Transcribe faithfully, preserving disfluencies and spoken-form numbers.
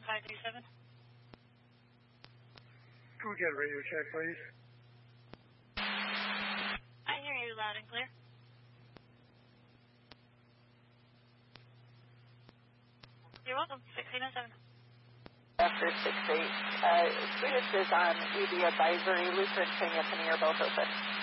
five three seven. Go again, radio check, please. I hear you loud and clear. You're welcome. sixteen oh seven. After six eight. Uh, Swedish is on E D advisory. Lutheran, King Anthony are both open.